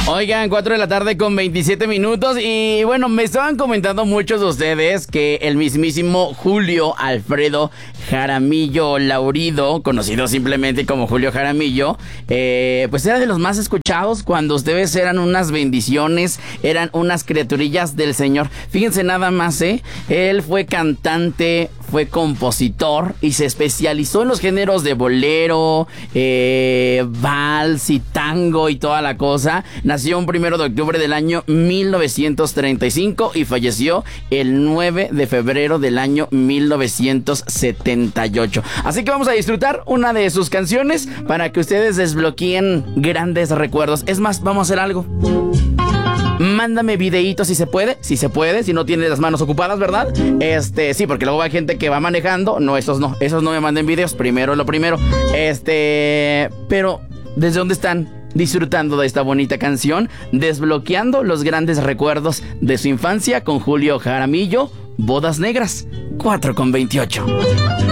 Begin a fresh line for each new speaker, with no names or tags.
Oigan, 4 de la tarde con 27 minutos y bueno, me estaban comentando muchos de ustedes que el mismísimo Julio Alfredo Jaramillo Laurido, conocido simplemente como Julio Jaramillo, pues era de los más escuchados cuando ustedes eran unas bendiciones, eran unas criaturillas del Señor. Fíjense nada más, él fue cantante, fue compositor y se especializó en los géneros de bolero, vals y tango y toda la cosa. Nació un 1 de octubre del año 1935 y falleció el 9 de febrero del año 1978. Así que vamos a disfrutar una de sus canciones para que ustedes desbloqueen grandes recuerdos. Es más, vamos a hacer algo. Mándame videíto si se puede, si no tienes las manos ocupadas, ¿verdad? Sí, porque luego hay gente que va manejando. No, esos no me manden videos, primero lo primero. Pero, ¿desde dónde están disfrutando de esta bonita canción? Desbloqueando los grandes recuerdos de su infancia con Julio Jaramillo, Bodas Negras, 4 con 28.